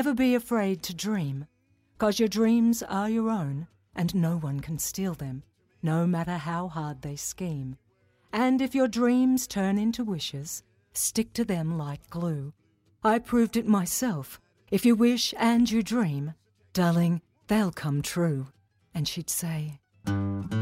Never be afraid to dream, 'cause your dreams are your own, and no one can steal them, no matter how hard they scheme. And if your dreams turn into wishes, stick to them like glue. I proved it myself. If you wish and you dream, darling, they'll come true. And she'd say,